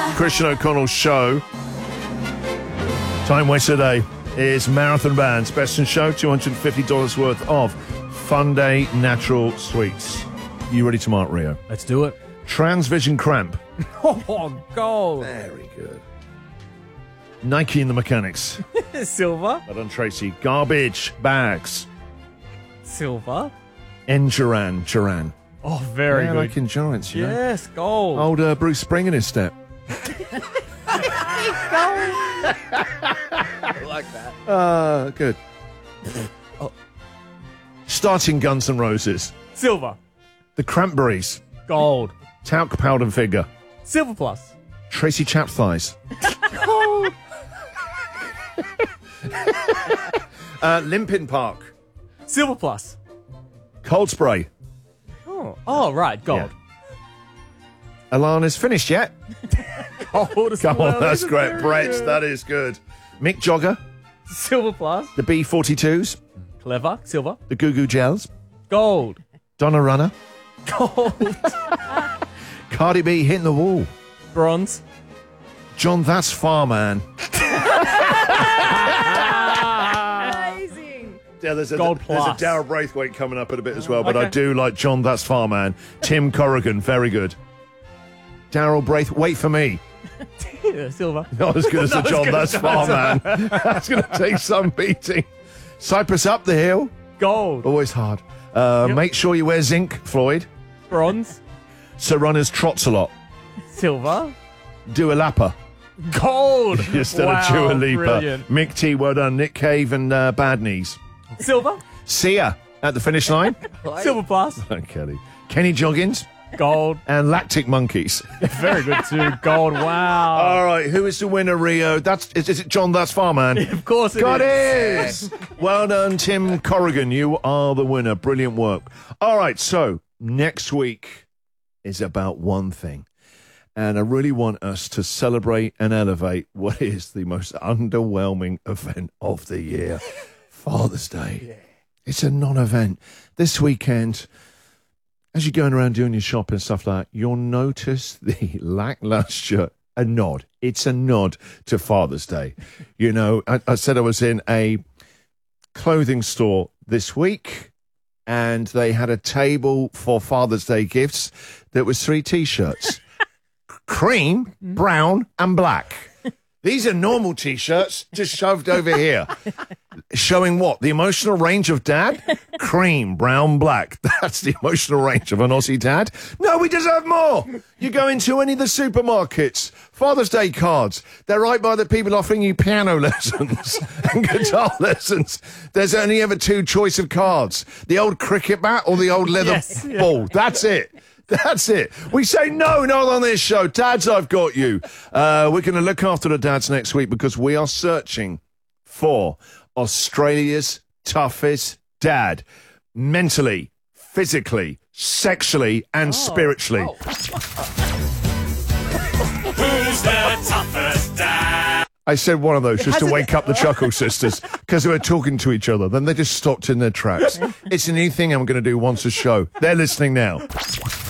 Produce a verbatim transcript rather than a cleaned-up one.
Christian O'Connell's show. Time waster day is Marathon Bands Best in Show, two hundred fifty dollars worth of Fun Day Natural Sweets. You ready to mark, Rio? Let's do it. Transvision Cramp. Oh, gold. Very good. Nike and the Mechanics. Silver. Well done, Tracy. Garbage Bags. Silver. Enduran, Duran. Oh, very yeah, good. like endurance, you know. Yes, gold. Old uh, Bruce Spring in his step. I like that. Uh, good. Oh. Starting Guns N' Roses. Silver. The Cranberries. Gold. Talc Powder Figure. Silver plus. Tracy Chap Thighs. Gold. uh, Limpin Park. Silver plus. Cold Spray. Oh, oh right, gold. Yeah. Alana's finished yet? Gold as Come well. on, that's These are great. very Brett, good. that is good. Mick Jogger. Silver plus. The B forty-twos. Clever. Silver. The Goo Goo Gels. Gold. Donna Runner. Gold. Cardi B hitting the wall. Bronze. John That's Farman. Amazing. Yeah, there's a, Gold there's a plus. Darryl Braithwaite coming up in a bit as well, but Okay. I do like John That's Farman. Tim Corrigan, very good. Darryl Braithwaite, wait for me. Yeah, silver. Not as good as the Not as John good as That's John Farman. That's going to take some beating. Cypress Up the Hill, Gold. always hard. Uh, Yep. Make sure you wear zinc, Floyd. Bronze. So runners trots a lot. Silver. Dua Lipa. Gold. Instead wow, of Dua Lipa. Brilliant. Mick T, well done. Nick Cave and uh, Bad Knees. Silver. Sia at the finish line. Silver plus. Kelly. Kenny Joggins Gold. and Lactic Monkeys. Very good too. Gold. Wow. All right, who is the winner, Rio? That's is, is it John That's Farman? Of course it God is. is. Well done, Tim Corrigan. You are the winner. Brilliant work. All right, so next week is about one thing. And I really want us to celebrate and elevate what is the most underwhelming event of the year, Father's Day. Yeah. It's a non-event. This weekend, as you're going around doing your shopping and stuff like that, you'll notice the lackluster, a nod. It's a nod to Father's Day. You know, I, I said I was in a clothing store this week, and they had a table for Father's Day gifts that was three T-shirts. Cream, brown, and black. These are normal T-shirts just shoved over here. Showing what? The emotional range of dad? Cream, brown, black. That's the emotional range of an Aussie dad. No, we deserve more. You go into any of the supermarkets, Father's Day cards. They're right by the people offering you piano lessons and guitar lessons. There's only ever two choice of cards. The old cricket bat or the old leather Yes, yeah. ball. That's it. That's it. We say no, not on this show. Dads, I've got you. Uh, we're going to look after the dads next week because we are searching for Australia's toughest dad. Mentally, physically, sexually, and spiritually. Oh. Who's the toughest dad? I said one of those just to wake up the Chuckle sisters because they were talking to each other. Then they just stopped in their tracks. It's a new thing I'm going to do once a show. They're listening now.